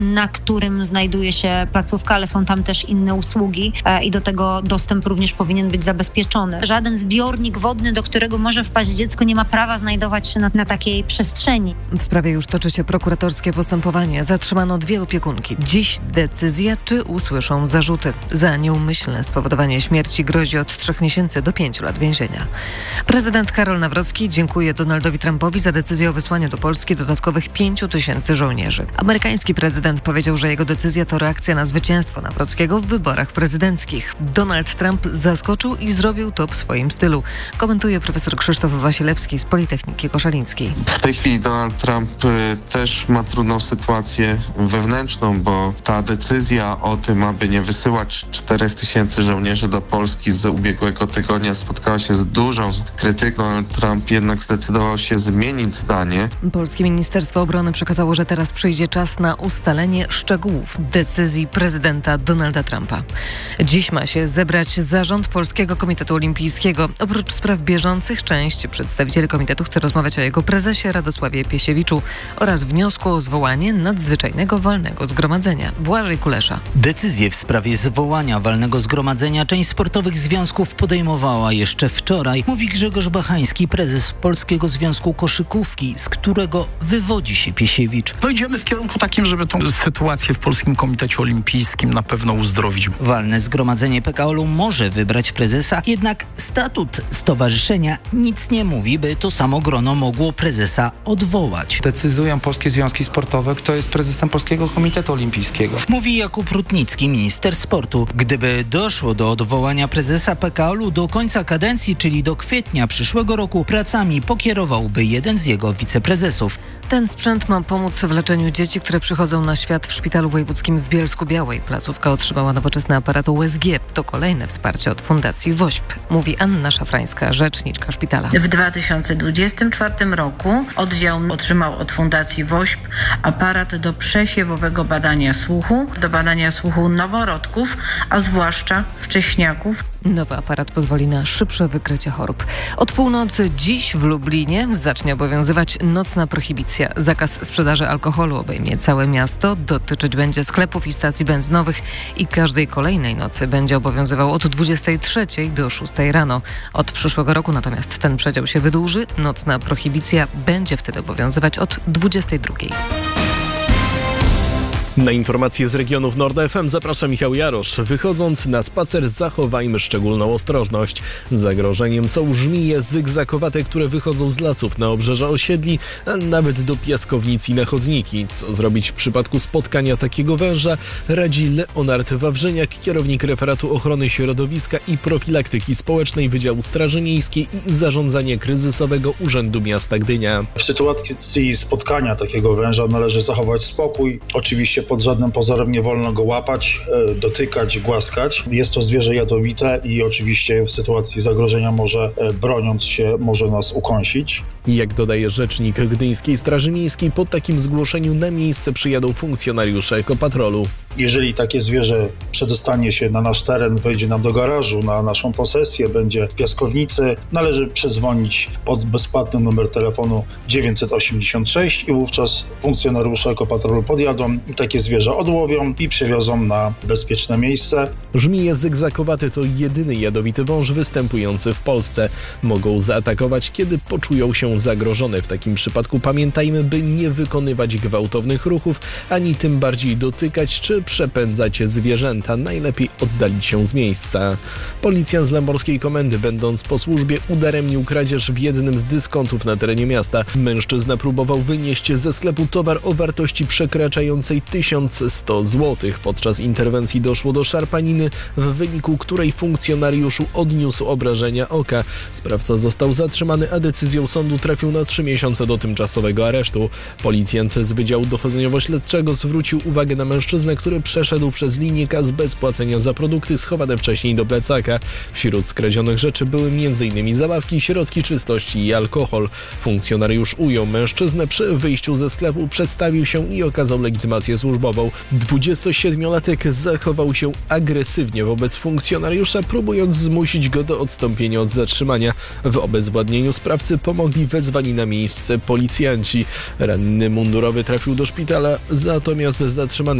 na którym znajduje się placówka, ale są tam też inne usługi i do tego dostęp również powinien być zabezpieczony. Żaden zbiornik wodny, do którego może wpaść dziecko, nie ma prawa znajdować się na takiej przestrzeni. W sprawie już toczy się prokuratorskie postępowanie. Zatrzymano 2 opiekunki. Dziś decyzja, czy usłyszą zarzuty. Za nieumyślne spowodowanie śmierci grozi od 3 miesięcy do 5 lat więzienia. Prezydent Karol Nawrocki dziękuje Donaldowi Trumpowi za decyzję o wysłaniu do Polski dodatkowych 5 000 żołnierzy. Amerykański prezydent powiedział, że jego decyzja to reakcja na zwycięstwo Nawrockiego w wyborach prezydenckich. Donald Trump zaskoczył i zrobił to w swoim stylu. Komentuje profesor Krzysztof Wasilewski z Politechniki Koszalińskiej. W tej chwili Donald Trump też ma trudną sytuację wewnętrzną, bo ta decyzja o tym, aby nie wysyłać 4 000 żołnierzy do Polski z ubiegłego tygodnia spotkała się z dużą krytyką. Donald Trump jednak zdecydował się zmienić zdanie. Polskie Ministerstwo Obrony przekazało, że teraz przyjdzie czas na ustalenie szczegółów decyzji prezydenta Donalda Trumpa. Dziś ma się zebrać zarząd Polskiego Komitetu Olimpijskiego. Oprócz spraw bieżących część przedstawicieli komitetu chce rozmawiać o jego prezesie Radosławie Piesiewiczu oraz wniosku o zwołanie nadzwyczajnego walnego zgromadzenia. Błażej Kulesza. Decyzję w sprawie zwołania walnego zgromadzenia część sportowych związków podejmowała jeszcze wczoraj, mówi Grzegorz Bachański, prezes Polskiego Związku Koszykówki, z którego wywodzi się Piesiewicz. No idziemy w kierunku takim, żeby tą sytuację w Polskim Komitecie Olimpijskim na pewno uzdrowić. Walne zgromadzenie PKOL-u może wybrać prezesa, jednak statut stowarzyszenia nic nie mówi, by to samo grono mogło prezesa odwołać. Decydują polskie związki sportowe, kto jest prezesem Polskiego Komitetu Olimpijskiego. Mówi Jakub Rutnicki, minister sportu. Gdyby doszło do odwołania prezesa PKOL-u do końca kadencji, czyli do kwietnia przyszłego roku, pracami pokierowałby jeden z jego wiceprezesów. Ten sprzęt ma pomóc w leczeniu dzieci, które przychodzą na świat w Szpitalu Wojewódzkim w Bielsku-Białej. Placówka otrzymała nowoczesny aparat USG. To kolejne wsparcie od Fundacji WOŚP, mówi Anna Szafrańska, rzeczniczka szpitala. W 2024 roku oddział otrzymał od Fundacji WOŚP aparat do przesiewowego badania słuchu noworodków, a zwłaszcza wcześniaków. Nowy aparat pozwoli na szybsze wykrycie chorób. Od północy dziś w Lublinie zacznie obowiązywać nocna prohibicja. Zakaz sprzedaży alkoholu obejmie całe miasto, dotyczyć będzie sklepów i stacji benzynowych i każdej kolejnej nocy będzie obowiązywał od 23 do 6 rano. Od przyszłego roku natomiast ten przedział się wydłuży. Nocna prohibicja będzie wtedy obowiązywać od 22. Na informacje z regionów Nord FM zaprasza Michał Jarosz. Wychodząc na spacer zachowajmy szczególną ostrożność. Zagrożeniem są żmije zygzakowate, które wychodzą z lasów na obrzeża osiedli, a nawet do piaskownic i na chodniki. Co zrobić w przypadku spotkania takiego węża, radzi Leonard Wawrzyniak, kierownik Referatu Ochrony Środowiska i Profilaktyki Społecznej Wydziału Straży Miejskiej i Zarządzania Kryzysowego Urzędu Miasta Gdynia. W sytuacji spotkania takiego węża należy zachować spokój. Oczywiście pod żadnym pozorem nie wolno go łapać, dotykać, głaskać. Jest to zwierzę jadowite i oczywiście w sytuacji zagrożenia broniąc się, może nas ukąsić. Jak dodaje rzecznik Gdyńskiej Straży Miejskiej, po takim zgłoszeniu na miejsce przyjadą funkcjonariusze ekopatrolu. Jeżeli takie zwierzę przedostanie się na nasz teren, wejdzie nam do garażu, na naszą posesję, będzie w piaskownicy, należy przedzwonić pod bezpłatny numer telefonu 986 i wówczas funkcjonariusze ekopatrolu podjadą i takie zwierzę odłowią i przewiozą na bezpieczne miejsce. Żmije zygzakowate to jedyny jadowity wąż występujący w Polsce. Mogą zaatakować, kiedy poczują się zagrożone. W takim przypadku pamiętajmy, by nie wykonywać gwałtownych ruchów, ani tym bardziej dotykać czy przepędzać zwierzęta. Najlepiej oddalić się z miejsca. Policjant z Lęborskiej Komendy, będąc po służbie, udaremnił kradzież w jednym z dyskontów na terenie miasta. Mężczyzna próbował wynieść ze sklepu towar o wartości przekraczającej 1100 zł. Podczas interwencji doszło do szarpaniny, w wyniku której funkcjonariuszu odniósł obrażenia oka. Sprawca został zatrzymany, a decyzją sądu trafił na 3 miesiące do tymczasowego aresztu. Policjant z Wydziału Dochodzeniowo-Śledczego zwrócił uwagę na mężczyznę, który przeszedł przez linijkę bez płacenia za produkty schowane wcześniej do plecaka. Wśród skradzionych rzeczy były m.in. zabawki, środki czystości i alkohol. Funkcjonariusz ujął mężczyznę przy wyjściu ze sklepu, przedstawił się i okazał legitymację służbową. służbową. 27-latek zachował się agresywnie wobec funkcjonariusza, próbując zmusić go do odstąpienia od zatrzymania. W obezwładnieniu sprawcy pomogli wezwani na miejsce policjanci. Ranny mundurowy trafił do szpitala, natomiast zatrzymany